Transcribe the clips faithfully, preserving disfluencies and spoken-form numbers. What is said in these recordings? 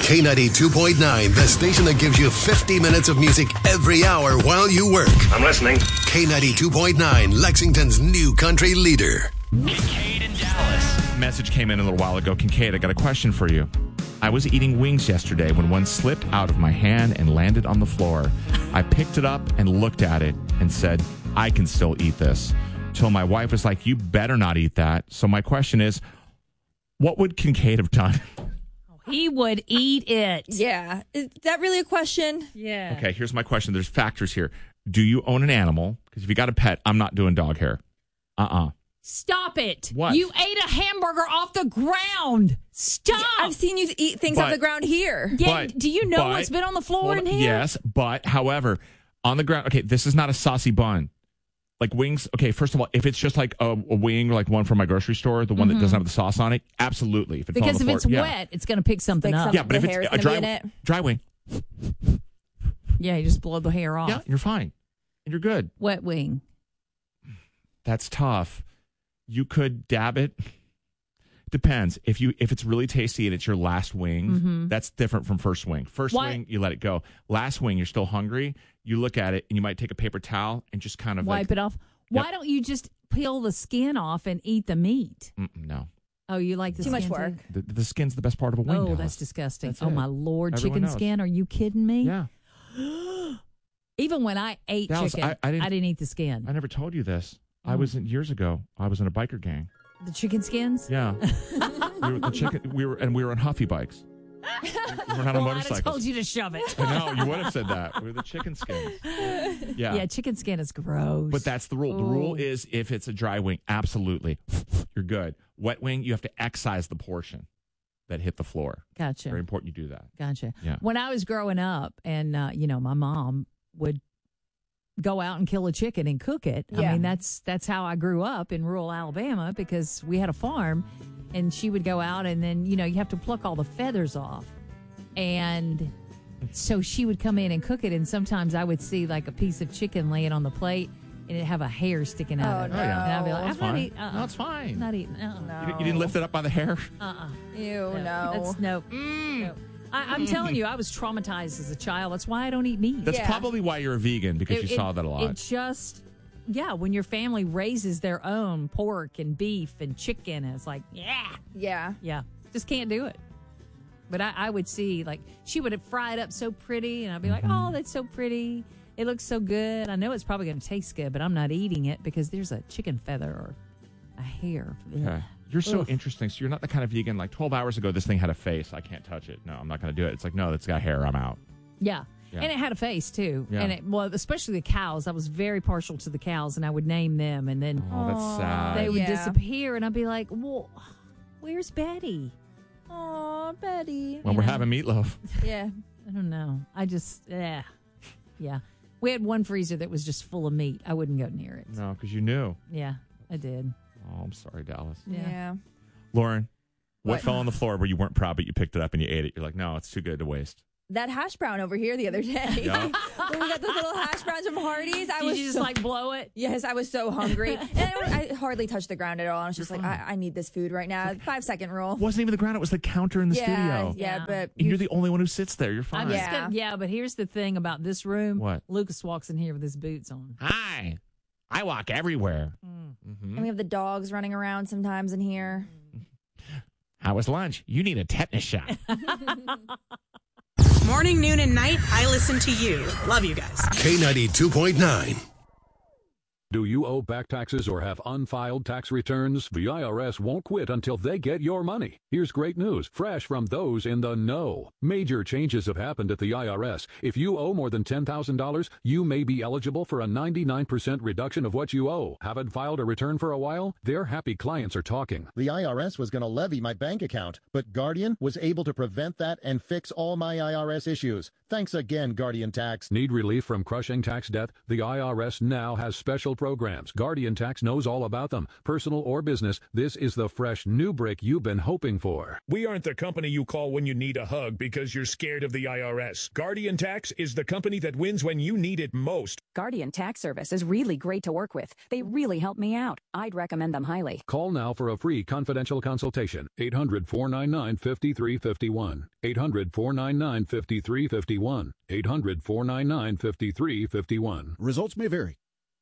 K ninety-two point nine, the station that gives you fifty minutes of music every hour while you work. I'm listening. K ninety-two point nine, Lexington's new country leader. Kincaid in Dallas. Message came in a little while ago. Kincaid, I got a question for you. I was eating wings yesterday when one slipped out of my hand and landed on the floor. I picked it up and looked at it and said, I can still eat this. Till my wife was like, you better not eat that. So my question is, what would Kincaid have done? He would eat it. Yeah. Is that really a question? Yeah. Okay, here's my question. There's factors here. Do you own an animal? Because if you got a pet, I'm not doing dog hair. Uh-uh. Stop it. What? You ate a hamburger off the ground. Stop. Yeah, I've seen you eat things But- off the ground here. Yeah, But- do you know but- what's been on the floor Hold in on. here? Yes, but however, on the ground, okay, this is not a saucy bun. Like wings, okay, first of all, if it's just like a, a wing, like one from my grocery store, the one Mm-hmm. that doesn't have the sauce on it, absolutely. If it fell on Because the if floor, it's yeah. wet, it's going to pick something Pick up. something. Yeah, but if The it's hair's a gonna dry, be in it. dry wing, Yeah, you just blow the hair off. yeah, you're fine. And you're good. Wet wing. That's tough. You could dab it. Depends. If you if it's really tasty and it's your last wing, Mm-hmm. that's different from first wing. First Why- wing, you let it go. Last wing, you're still hungry. You look at it and you might take a paper towel and just kind of Wipe like, it off. Why don't you just peel the skin off and eat the meat? Mm-mm, no. Oh, you like the Too skin much work. too? The, the skin's the best part of a wing. Oh, Dallas. that's disgusting. That's oh, it. my Lord. Everyone Chicken knows. skin? Are you kidding me? Yeah. Even when I ate Dallas, chicken, I- I didn't- eat the skin. I never told you this. I Oh. was in years ago. I was in a biker gang. The chicken skins? Yeah, we were the chicken. We were and we were on Huffy bikes. We were not on Well, I'd have motorcycles. told you to shove it. I know you would have said that. We were the chicken skins. Yeah. Yeah, chicken skin is gross. But that's the rule. The rule Oh. is if it's a dry wing, absolutely, you're good. Wet wing, you have to excise the portion that hit the floor. Gotcha. Very important you do that. Gotcha. Yeah. When I was growing up, and uh, you know, my mom would go out and kill a chicken and cook it. I Yeah. mean, that's that's how I grew up in rural Alabama because we had a farm, and she would go out, and then you know you have to pluck all the feathers off, and so she would come in and cook it, and sometimes I would see like a piece of chicken laying on the plate, and it'd have a hair sticking out Oh, of it, no. and I'd be like, That's I'm not fine. eating. Uh-uh. No, it's fine. I'm not eating. Uh-uh. No. You, you didn't lift it up by the hair. Uh-uh. Ew, No, no. That's no. no. I, I'm telling you, I was traumatized as a child. That's why I don't eat meat. That's Yeah. probably why you're a vegan because It- you saw it- that a lot. It just, yeah, when your family raises their own pork and beef and chicken, it's like, yeah, Yeah. yeah, just can't do it. But I, I would see, like, she would fry it up so pretty, and I'd be like, Mm-hmm. oh, that's so pretty. It looks so good. I know it's probably going to taste good, but I'm not eating it because there's a chicken feather or a hair. Okay. You're so Ugh. interesting. So you're not the kind of vegan like twelve hours ago. This thing had a face. I can't touch it. No, I'm not going to do it. It's like no, it's got hair. I'm out. Yeah. Yeah. And it had a face too. Yeah. And it, well, especially the cows. I was very partial to the cows, and I would name them, and then Oh, that's sad. they would Yeah. disappear, and I'd be like, well, where's Betty? Aw, Betty. when you we're know. having meatloaf. Yeah. I don't know. I just, yeah. Yeah. We had one freezer that was just full of meat. I wouldn't go near it. No, because you knew. Yeah, I did. Oh, I'm sorry, Dallas. Yeah. Yeah. Lauren, what, What? fell on the floor where you weren't proud, but you picked it up and you ate it? You're like, no, it's too good to waste. That hash brown over here the other day. Yeah. When we got those little hash browns from Hardee's, I Did was you just so, like blow it? yes, I was so hungry. And I, I hardly touched the ground at all. I was just like, I, I need this food right now. Five second rule. It wasn't even the ground. It was the counter in the yeah, studio. yeah, Yeah. but And you're the only one who sits there. You're fine. I'm just Yeah. gonna, yeah, but here's the thing about this room. What? Lucas walks in here with his boots on. Hi. I walk everywhere. Mm. and we have the dogs running around sometimes in here. How was lunch? You need a tetanus shot. Morning, noon, and night, I listen to you. Love you guys. K ninety-two point nine. Do you owe back taxes or have unfiled tax returns? The I R S won't quit until they get your money. Here's great news, fresh from those in the know. Major changes have happened at the I R S. If you owe more than ten thousand dollars, you may be eligible for a ninety-nine percent reduction of what you owe. Haven't filed a return for a while? Their happy clients are talking. The I R S was going to levy my bank account, but Guardian was able to prevent that and fix all my I R S issues. Thanks again, Guardian Tax. Need relief from crushing tax debt? The I R S now has special programs. Guardian Tax knows all about them. Personal or business, this is the fresh new brick you've been hoping for. We aren't the company you call when you need a hug because you're scared of the I R S. Guardian Tax is the company that wins when you need it most. Guardian Tax Service is really great to work with. They really help me out. I'd recommend them highly. Call now for a free confidential consultation. eight hundred, four nine nine, five three five one. eight hundred, four nine nine, five three five one. eight hundred, four nine nine, five three five one. Results may vary.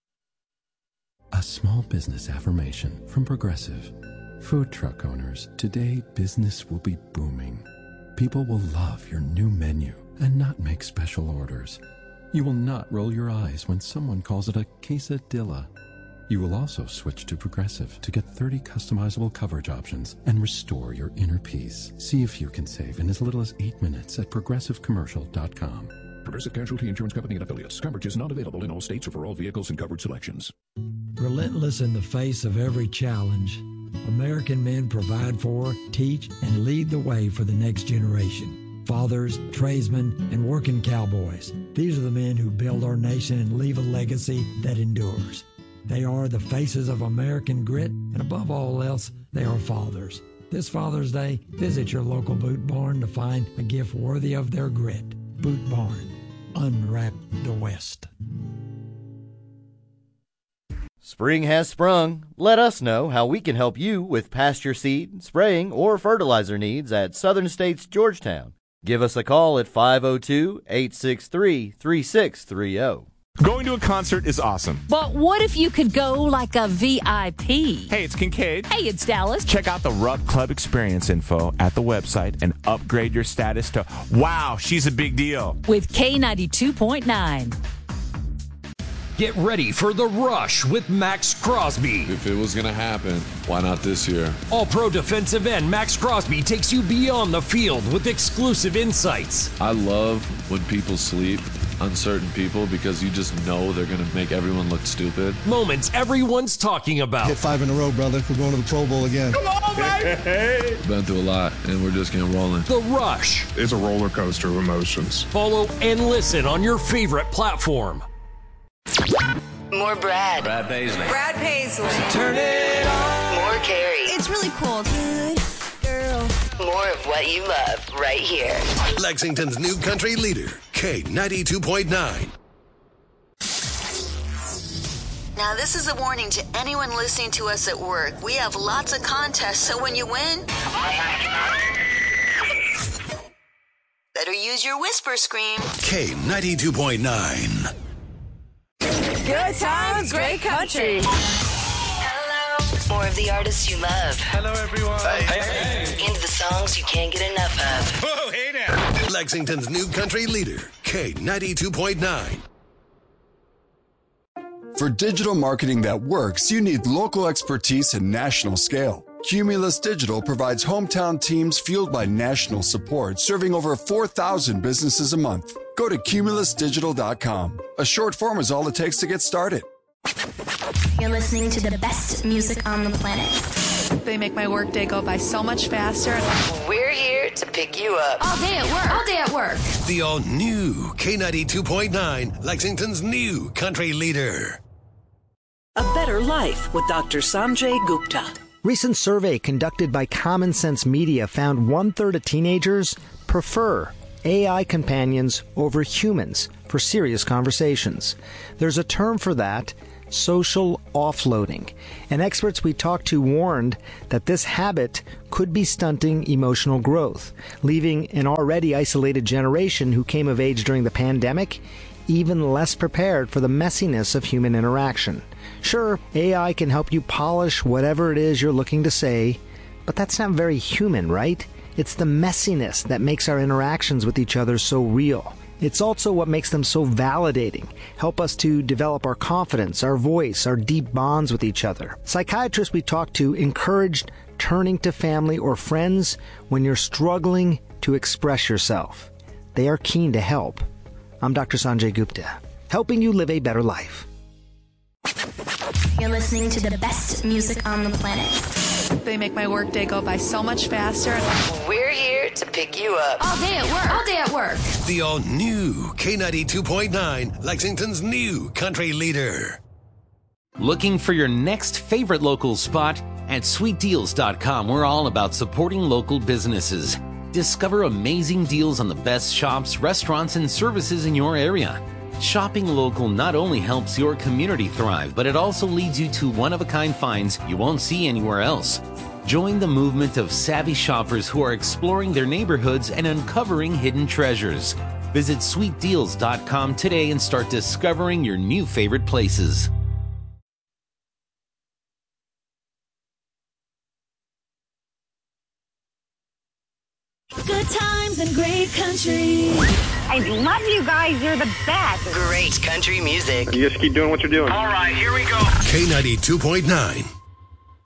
A small business affirmation from Progressive. Food truck owners, today business will be booming. People will love your new menu and not make special orders. You will not roll your eyes when someone calls it a quesadilla. You will also switch to Progressive to get thirty customizable coverage options and restore your inner peace. See if you can save in as little as eight minutes at progressive commercial dot com. Progressive Casualty Insurance Company and Affiliates. Coverage is not available in all states or for all vehicles and coverage selections. Relentless in the face of every challenge, American men provide for, teach, and lead the way for the next generation. Fathers, tradesmen, and working cowboys. These are the men who build our nation and leave a legacy that endures. They are the faces of American grit, and above all else, they are fathers. This Father's Day, visit your local Boot Barn to find a gift worthy of their grit. Boot Barn. Unwrap the West. Spring has sprung. Let us know how we can help you with pasture seed, spraying, or fertilizer needs at Southern States Georgetown. Give us a call at five oh two, eight six three, three six three oh. Going to a concert is awesome. But what if you could go like a V I P? Hey, it's Kincaid. Hey, it's Dallas. Check out the Rupp Club experience info at the website and upgrade your status to, wow, she's a big deal. With K ninety-two point nine. Get ready for The Rush with Max Crosby. If it was going to happen, why not this year? All-pro defensive end Max Crosby takes you beyond the field with exclusive insights. I love when people sleep on certain people because you just know they're going to make everyone look stupid. Moments everyone's talking about. Hit five in a row, brother. We're going to the Pro Bowl again. Come on, baby! Been through a lot, and we're just getting rolling. The Rush. It's a roller coaster of emotions. Follow and listen on your favorite platform. More Brad. Brad Paisley. Brad Paisley. Turn it on. More Carrie. It's really cool. Good girl. More of what you love right here. Lexington's new country leader, K ninety-two point nine. Now, this is a warning to anyone listening to us at work. We have lots of contests, so when you win, better use your whisper scream. K ninety-two point nine. Good times, great country. Hello. More of the artists you love. Hello, everyone. Hey, hey. Into the songs you can't get enough of. Whoa, hey now. Lexington's new country leader, K ninety-two point nine. For digital marketing that works, you need local expertise and national scale. Cumulus Digital provides hometown teams fueled by national support, serving over four thousand businesses a month. Go to cumulus digital dot com. A short form is all it takes to get started. You're listening to the best music on the planet. They make my workday go by so much faster. We're here to pick you up. All day at work. All day at work. The all-new K ninety-two point nine, Lexington's new country leader. A better life with Doctor Sanjay Gupta. Recent survey conducted by Common Sense Media found one-third of teenagers prefer A I companions over humans for serious conversations. There's a term for that, social offloading. And experts we talked to warned that this habit could be stunting emotional growth, leaving an already isolated generation who came of age during the pandemic even less prepared for the messiness of human interaction. Sure, A I can help you polish whatever it is you're looking to say, but that's not very human, right? It's the messiness that makes our interactions with each other so real. It's also what makes them so validating, help us to develop our confidence, our voice, our deep bonds with each other. Psychiatrists we talked to encouraged turning to family or friends when you're struggling to express yourself. They are keen to help. I'm Doctor Sanjay Gupta, helping you live a better life. You're listening to the best music on the planet. They make my workday go by so much faster. We're here to pick you up. All day at work. All day at work. The all-new K ninety-two point nine, Lexington's new country leader. Looking for your next favorite local spot? At sweet deals dot com, we're all about supporting local businesses. Discover amazing deals on the best shops, restaurants, and services in your area. Shopping local not only helps your community thrive, but it also leads you to one-of-a-kind finds you won't see anywhere else. Join the movement of savvy shoppers who are exploring their neighborhoods and uncovering hidden treasures. Visit sweet deals dot com today and start discovering your new favorite places. Good times and great country. I love you guys. You're the best. Great country music. You just keep doing what you're doing. All right, here we go. K ninety-two point nine.